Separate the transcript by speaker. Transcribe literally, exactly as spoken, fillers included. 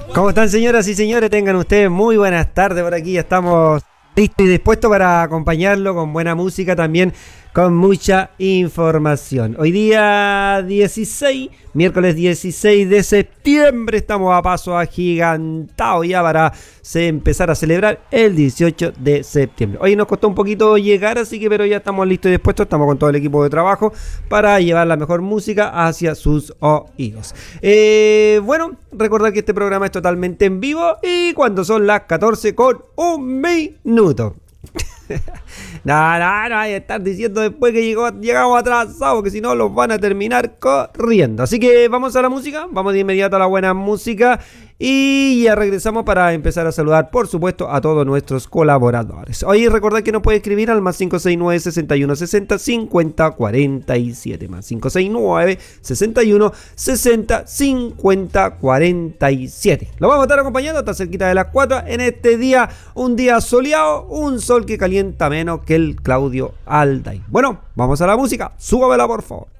Speaker 1: ¿Cómo están, señoras y señores? Tengan ustedes muy buenas tardes por aquí. Ya estamos listos y dispuestos para acompañarlo con buena música, también con mucha información. Hoy día dieciséis, miércoles dieciséis de septiembre, estamos a paso agigantado ya para se empezar a celebrar el dieciocho de septiembre. Hoy nos costó un poquito llegar, así que pero ya estamos listos y dispuestos, estamos con todo el equipo de trabajo para llevar la mejor música hacia sus oídos. Eh, bueno, recordar que este programa es totalmente en vivo y cuando son las catorce con un minuto. No, no, no hay que estar diciendo después que llegó, llegamos atrasados, que si no los van a terminar corriendo. Así que vamos a la música, vamos de inmediato a la buena música y ya regresamos para empezar a saludar, por supuesto, a todos nuestros colaboradores. Hoy recordad que nos puede escribir al más cinco seis nueve, sesenta y uno sesenta, cincuenta cuarenta y siete, más cinco seis nueve, sesenta y uno sesenta, cincuenta cuarenta y siete. Lo vamos a estar acompañando hasta cerquita de las cuatro en este día, un día soleado, un sol que calienta menos que el Claudio Alday. Bueno, vamos a la música, súbamela por favor.